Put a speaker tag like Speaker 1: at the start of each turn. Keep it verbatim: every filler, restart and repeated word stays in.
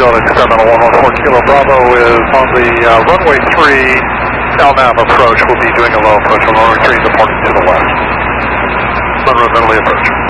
Speaker 1: Charlotte seven one one four Kilo Bravo is on the uh, runway three L N A V approach. We'll be doing a low approach on runway three departing to the west. Monroe Bentley approach.